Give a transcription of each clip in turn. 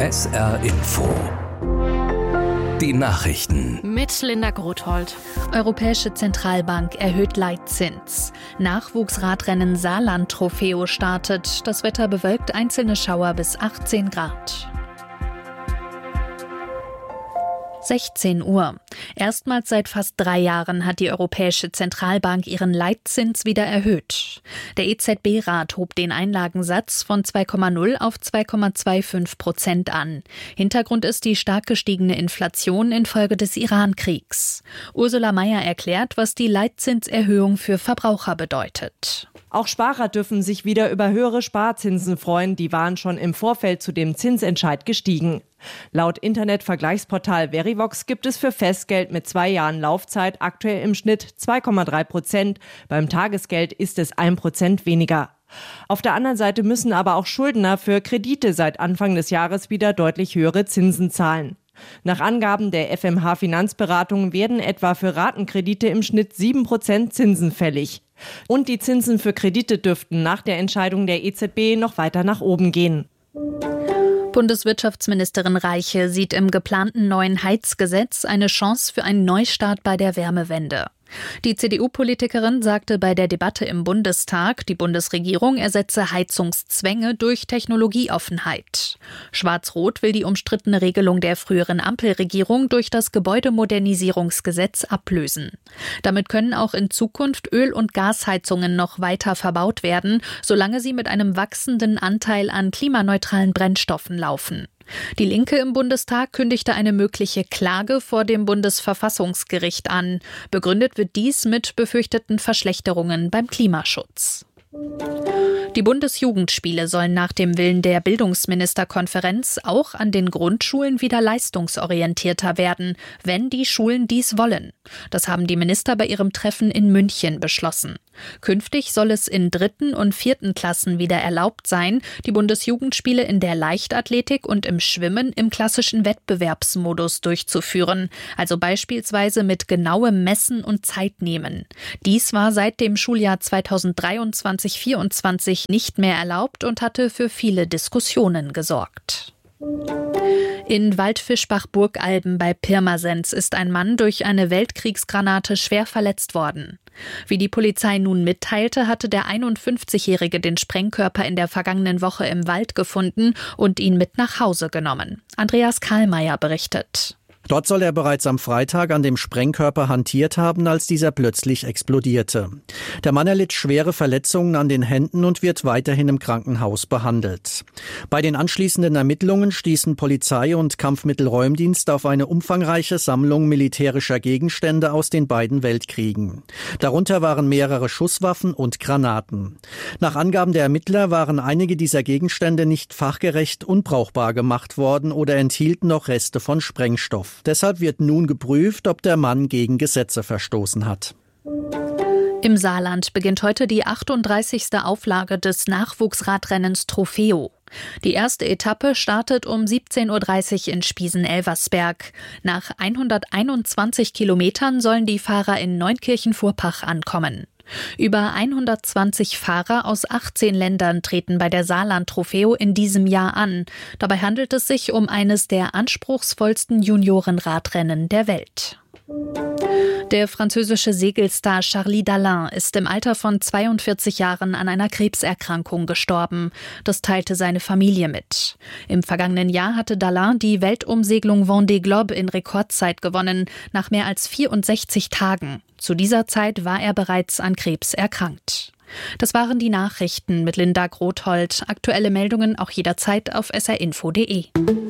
SR Info. Die Nachrichten. Mit Linda Grothold. Europäische Zentralbank erhöht Leitzins. Nachwuchsradrennen Saarland-Trofeo startet. Das Wetter bewölkt, einzelne Schauer bis 18 Grad. 16 Uhr. Erstmals seit fast 3 Jahren hat die Europäische Zentralbank ihren Leitzins wieder erhöht. Der EZB-Rat hob den Einlagensatz von 2,0 auf 2,25% an. Hintergrund ist die stark gestiegene Inflation infolge des Iran-Kriegs. Ursula Mayer erklärt, was die Leitzinserhöhung für Verbraucher bedeutet. Auch Sparer dürfen sich wieder über höhere Sparzinsen freuen. Die waren schon im Vorfeld zu dem Zinsentscheid gestiegen. Laut Internetvergleichsportal Verivox gibt es für Festgeld mit 2 Jahren Laufzeit aktuell im Schnitt 2,3%. Beim Tagesgeld ist es 1% weniger. Auf der anderen Seite müssen aber auch Schuldner für Kredite seit Anfang des Jahres wieder deutlich höhere Zinsen zahlen. Nach Angaben der FMH Finanzberatung werden etwa für Ratenkredite im Schnitt 7% Zinsen fällig. Und die Zinsen für Kredite dürften nach der Entscheidung der EZB noch weiter nach oben gehen. Bundeswirtschaftsministerin Reiche sieht im geplanten neuen Heizgesetz eine Chance für einen Neustart bei der Wärmewende. Die CDU-Politikerin sagte bei der Debatte im Bundestag, die Bundesregierung ersetze Heizungszwänge durch Technologieoffenheit. Schwarz-Rot will die umstrittene Regelung der früheren Ampelregierung durch das Gebäudemodernisierungsgesetz ablösen. Damit können auch in Zukunft Öl- und Gasheizungen noch weiter verbaut werden, solange sie mit einem wachsenden Anteil an klimaneutralen Brennstoffen laufen. Die Linke im Bundestag kündigte eine mögliche Klage vor dem Bundesverfassungsgericht an. Begründet wird dies mit befürchteten Verschlechterungen beim Klimaschutz. Die Bundesjugendspiele sollen nach dem Willen der Bildungsministerkonferenz auch an den Grundschulen wieder leistungsorientierter werden, wenn die Schulen dies wollen. Das haben die Minister bei ihrem Treffen in München beschlossen. Künftig soll es in 3. und 4. Klassen wieder erlaubt sein, die Bundesjugendspiele in der Leichtathletik und im Schwimmen im klassischen Wettbewerbsmodus durchzuführen, also beispielsweise mit genauem Messen und Zeitnehmen. Dies war seit dem Schuljahr 2023/24 nicht mehr erlaubt und hatte für viele Diskussionen gesorgt. In Waldfischbach-Burgalben bei Pirmasens ist ein Mann durch eine Weltkriegsgranate schwer verletzt worden. Wie die Polizei nun mitteilte, hatte der 51-Jährige den Sprengkörper in der vergangenen Woche im Wald gefunden und ihn mit nach Hause genommen. Andreas Karlmeier berichtet. Dort soll er bereits am Freitag an dem Sprengkörper hantiert haben, als dieser plötzlich explodierte. Der Mann erlitt schwere Verletzungen an den Händen und wird weiterhin im Krankenhaus behandelt. Bei den anschließenden Ermittlungen stießen Polizei und Kampfmittelräumdienst auf eine umfangreiche Sammlung militärischer Gegenstände aus den beiden Weltkriegen. Darunter waren mehrere Schusswaffen und Granaten. Nach Angaben der Ermittler waren einige dieser Gegenstände nicht fachgerecht unbrauchbar gemacht worden oder enthielten noch Reste von Sprengstoff. Deshalb wird nun geprüft, ob der Mann gegen Gesetze verstoßen hat. Im Saarland beginnt heute die 38. Auflage des Nachwuchsradrennens Trofeo. Die erste Etappe startet um 17.30 Uhr in Spiesen-Elversberg. Nach 121 Kilometern sollen die Fahrer in Neunkirchen-Vorpach ankommen. Über 120 Fahrer aus 18 Ländern treten bei der Saarland-Trofeo in diesem Jahr an. Dabei handelt es sich um eines der anspruchsvollsten Juniorenradrennen der Welt. Der französische Segelstar Charlie Dalin ist im Alter von 42 Jahren an einer Krebserkrankung gestorben. Das teilte seine Familie mit. Im vergangenen Jahr hatte Dalin die Weltumsegelung Vendée Globe in Rekordzeit gewonnen, nach mehr als 64 Tagen. Zu dieser Zeit war er bereits an Krebs erkrankt. Das waren die Nachrichten mit Linda Grothold. Aktuelle Meldungen auch jederzeit auf srinfo.de.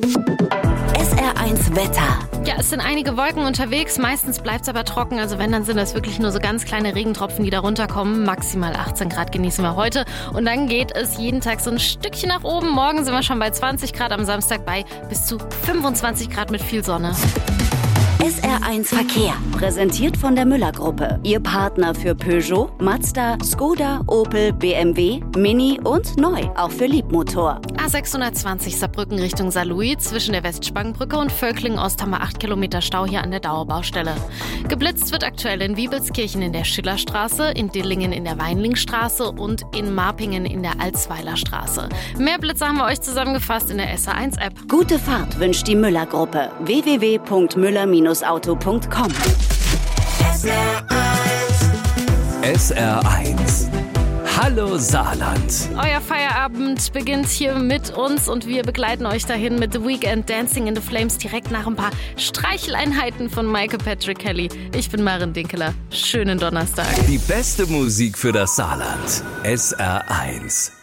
SR1 Wetter. Ja, es sind einige Wolken unterwegs, meistens bleibt es aber trocken, also wenn, dann sind das wirklich nur so ganz kleine Regentropfen, die da runterkommen. Maximal 18 Grad genießen wir heute und dann geht es jeden Tag so ein Stückchen nach oben. Morgen sind wir schon bei 20 Grad, am Samstag bei bis zu 25 Grad mit viel Sonne. SR1 Verkehr, präsentiert von der Müller-Gruppe. Ihr Partner für Peugeot, Mazda, Skoda, Opel, BMW, Mini und neu, auch für Liebmotor. A620 Saarbrücken Richtung Saarlouis zwischen der Westspangenbrücke und Völklingen-Ost haben wir 8 Kilometer Stau hier an der Dauerbaustelle. Geblitzt wird aktuell in Wiebelskirchen in der Schillerstraße, in Dillingen in der Weinlingstraße und in Marpingen in der Alsweiler Straße. Mehr Blitze haben wir euch zusammengefasst in der SR1-App. Gute Fahrt wünscht die Müller-Gruppe. www.müller-auto.com. SR1. Hallo Saarland. Euer Feierabend beginnt hier mit uns und wir begleiten euch dahin mit The Weeknd Dancing in the Flames direkt nach ein paar Streicheleinheiten von Michael Patrick Kelly. Ich bin Maren Dinkeler. Schönen Donnerstag. Die beste Musik für das Saarland. SR1.